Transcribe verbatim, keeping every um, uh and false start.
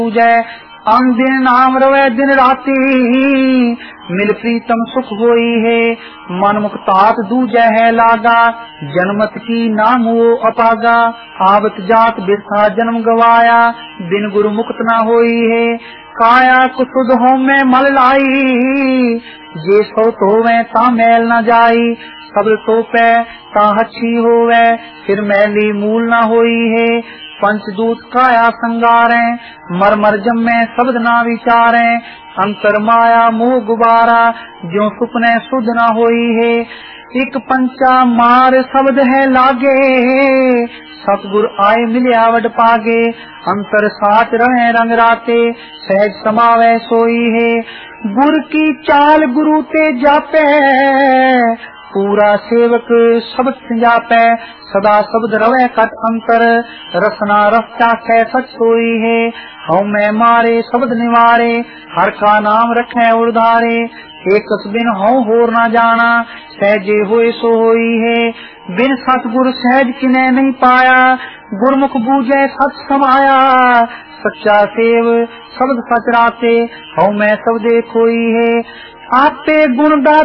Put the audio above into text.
पूजै अन दिन नाम रवै दिन राती, मिल प्रीतम सुख होई है। मन मुक्तात दूजै है लागा, जन्मत की नाम वो अपागा। आवत जात बिरथा जन्म गवाया, बिन गुरु मुक्त न होई है। काया कुसुद हो में मल लाई, जे सो तो वै ता मैल न जाई। सबल तो पै ता हच्छी होवै, फिर मैली मूल न होई है। पंचदूत काया संगारें, मर मर जम्मै शब्द ना विचारें। अंतर माया मोह गुबारा, ज्यों सुपने सुध न होई है। एक पंचा मार शब्द है लागे, सतगुर आए मिल्या वड पागे। अंतर साच रहे रंग राते, सहज समावे सोई है। गुर की चाल गुरु ते जापे, पूरा सेवक शब्द संजापै। सदा शब्द रवै कट अंतर, रसना रस चाखै सच सोई है। हऊ मैं मारे शब्द निवारे, हर का नाम रखे उधारे। एक बिन हऊ होर न जाना, सहजे होए सो होई है। बिन सतगुर सहज किने नहीं पाया, गुरमुख बूझे सच समाया। सच्चा सेव शब्द सच राते, हऊ मैं शब्दे खोई है। आपे गुण दा